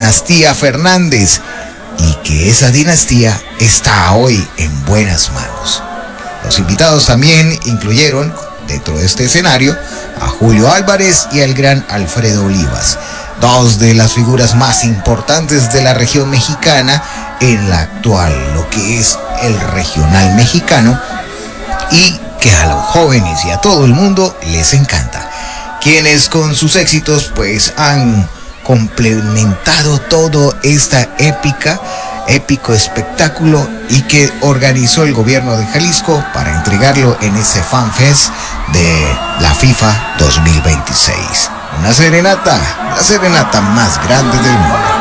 dinastía Fernández y que esa dinastía está hoy en buenas manos. Los invitados también incluyeron, dentro de este escenario, a Julio Álvarez y al gran Alfredo Olivas, dos de las figuras más importantes de la región mexicana en la actual, lo que es el regional mexicano, y que a los jóvenes y a todo el mundo les encanta, quienes con sus éxitos pues han complementado todo esta épico espectáculo y que organizó el gobierno de Jalisco para entregarlo en ese Fan Fest de la FIFA 2026. La serenata más grande del mundo.